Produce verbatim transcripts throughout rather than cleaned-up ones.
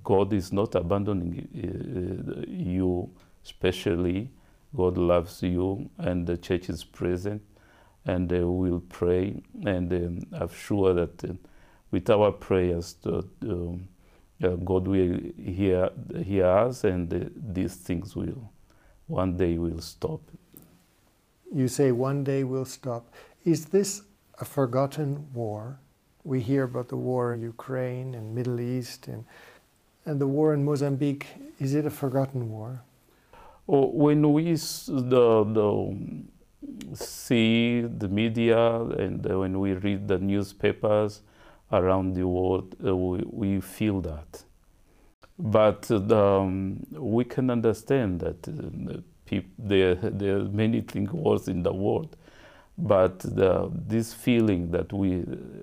God is not abandoning uh, you, especially. God loves you, and the church is present, and uh, we'll pray, and um, I'm sure that uh, with our prayers, uh, um, uh, God will hear, hear us, and uh, these things will, one day will stop. You say one day will stop. Is this a forgotten war? We hear about the war in Ukraine and Middle East, and, and the war in Mozambique. Is it a forgotten war? Oh, when we s- the, the, see the media, and uh, when we read the newspapers around the world, uh, we, we feel that. But uh, the, um, we can understand that uh, the peop- there, there are many things worse in the world. But the, this feeling that we,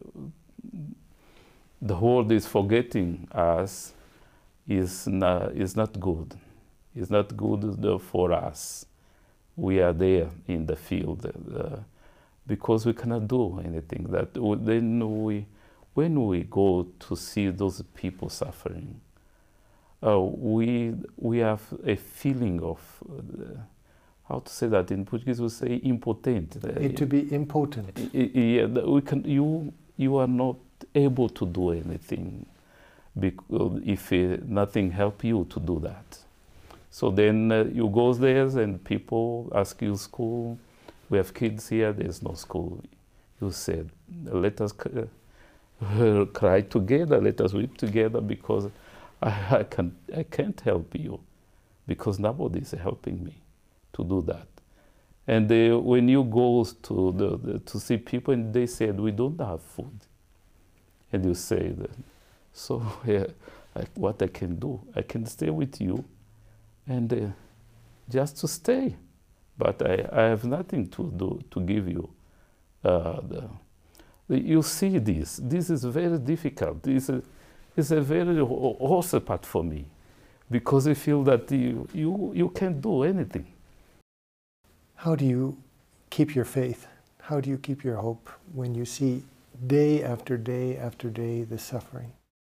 the world is forgetting us is not, is not good. It's not good for us. We are there in the field uh, because we cannot do anything. That then we, when we go to see those people suffering, uh, we we have a feeling of uh, how to say that in Portuguese we say impotent. It to be impotent. Yeah, we can. You you are not able to do anything because if uh, nothing help you to do that. So then uh, you go there and people ask you school. We have kids here, there's no school. You said, let us uh, cry together, let us weep together because I, I, can, I can't help you because nobody is helping me to do that. And uh, when you go to, the, the, to see people and they said, we don't have food. And you say, that, so yeah, I, what I can do, I can stay with you and uh, just to stay, but I, I have nothing to do to give you. Uh, the, the, you see this. This is very difficult. This is, it's a very awesome part for me, because I feel that you you you can't do anything. How do you keep your faith? How do you keep your hope when you see day after day after day the suffering?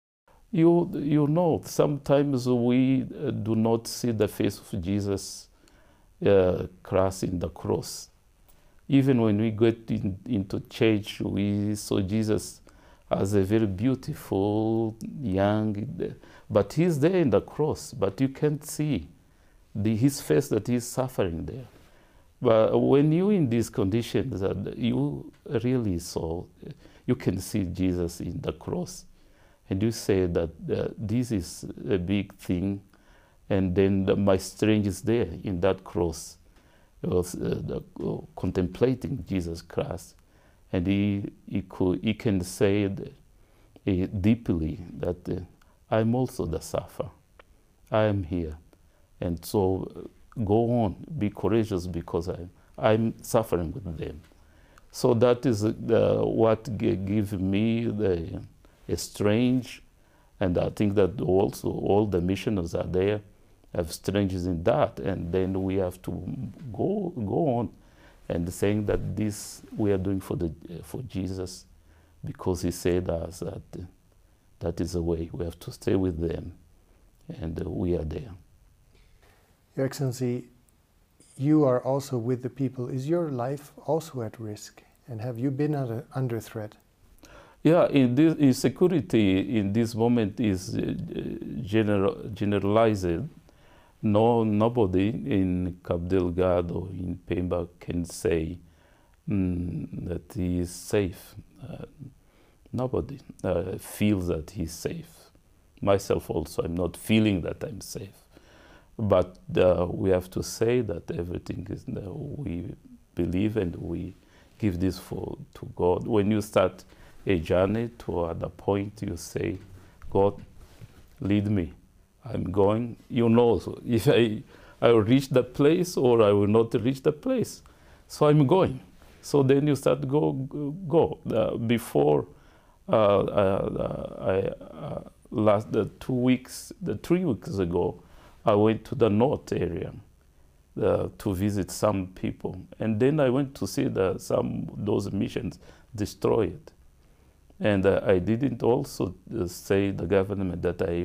You, you know, sometimes we uh, do not see the face of Jesus uh, Christ in the cross. Even when we get in, into church, we saw Jesus as a very beautiful, young, but he's there in the cross, but you can't see the, his face that he's suffering there. But when you're in these conditions, uh, you really saw, you can see Jesus in the cross. And you say that uh, this is a big thing, and then the, my strength is there in that cross, was uh, the, uh, contemplating Jesus Christ, and he he could he can say that, uh, deeply that uh, I'm also the sufferer. I am here, and so uh, go on, be courageous because I I'm suffering with them. So that is uh, what gives me the. Strange, and I think that also all the missionaries are there have strangers in that, and then we have to go go on and saying that this we are doing for the for Jesus, because he said us that uh, that is the way we have to stay with them, and uh, we are there. Your Excellency, you are also with the people. Is your life also at risk, and have you been under, under threat? Yeah, in this in security in this moment is uh, general, generalized. No, nobody in Cabo Delgado, in Pemba, can say mm, that he is safe. Uh, nobody uh, feels that he's safe. Myself also, I'm not feeling that I'm safe. But uh, we have to say that everything is, uh, we believe and we give this for to God. When you start a journey to at the point you say, God, lead me. I'm going. You know, so if I, I will reach the place or I will not reach the place. So I'm going. So then you start go, go. Uh, before uh, uh, I, uh, last the two weeks, the three weeks ago, I went to the north area uh, to visit some people. And then I went to see the, some those missions destroyed. And uh, I didn't also uh, say the government that I